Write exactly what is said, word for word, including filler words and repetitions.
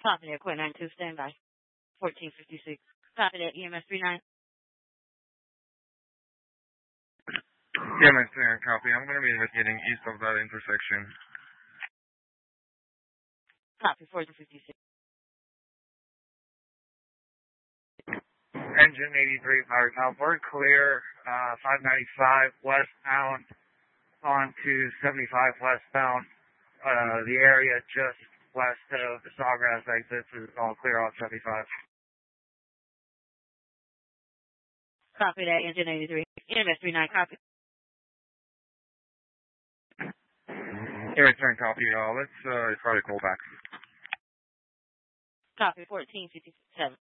Copy that, Quit ninety-two, stand by. fourteen fifty-six. Copy that, E M S three nine. E M S three nine, copy. I'm going to be investigating east of that intersection. Copy, fourteen fifty-six. Engine eighty-three, Power South, we're clear, uh, five ninety-five westbound onto seventy-five westbound. Uh, the area just west of the Sawgrass exits is all clear off seventy-five. Copy that, engine eighty-three. E M S three nine, copy. Hey, return copy, y'all. Let's, uh, try to call back. Copy, fourteen fifty-seven.